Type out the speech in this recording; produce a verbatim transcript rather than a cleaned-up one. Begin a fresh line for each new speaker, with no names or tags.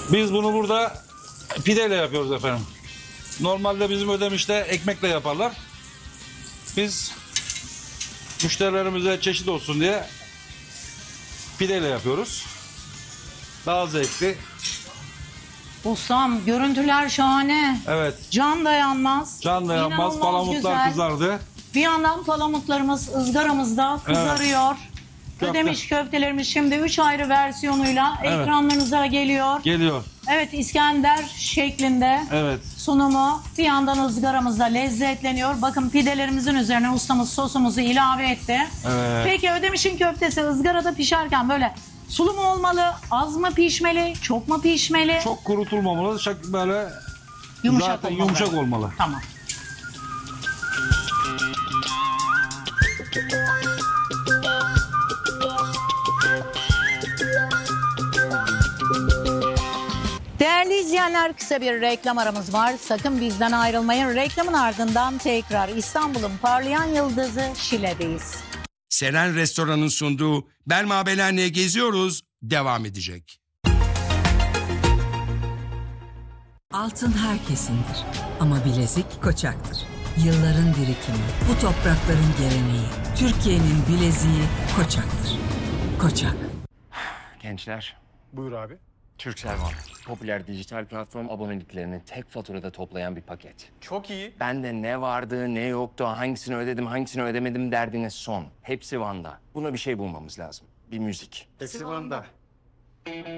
Biz bunu burada pideyle yapıyoruz efendim. Normalde bizim Ödemiş'te ekmekle yaparlar. Biz müşterilerimize çeşit olsun diye pideyle yapıyoruz. Daha zevkli.
Ustam görüntüler şahane.
Evet.
Can dayanmaz.
Can dayanmaz.
İnanılmaz
Palamutlar
güzel.
kızardı.
Bir yandan palamutlarımız ızgaramızda kızarıyor.
Köfte.
Ödemiş köftelerimiz şimdi üç ayrı versiyonuyla
Evet.
ekranlarınıza geliyor.
Geliyor.
Evet, İskender şeklinde
Evet.
sunumu bir yandan ızgaramızda lezzetleniyor. Bakın pidelerimizin üzerine ustamız sosumuzu ilave etti.
Evet.
Peki Ödemiş'in köftesi ızgarada pişerken böyle sulu mu olmalı, az mı pişmeli, çok mu pişmeli?
Çok kurutulmamalı. şak- Böyle
Yumuşak
zaten
olmalı.
yumuşak olmalı.
Tamam. Değerli izleyenler, kısa bir reklam aramız var. Sakın bizden ayrılmayın. Reklamın ardından tekrar İstanbul'un parlayan yıldızı Şile'deyiz.
Seren Restoran'ın sunduğu Belma Belen'le geziyoruz devam edecek.
Altın herkesindir ama bilezik Koçak'tır. Yılların birikimi, bu toprakların geleneği. Türkiye'nin bileziği Koçak'tır. Koçak.
Gençler,
Buyur abi.
Turkcell var. Popüler dijital platform aboneliklerini tek faturada toplayan bir paket.
Çok iyi.
Bende ne vardı, ne yoktu, hangisini ödedim, hangisini ödemedim derdine son. Hepsi Van'da. Buna bir şey bulmamız lazım. Bir müzik.
Hepsi Van'da.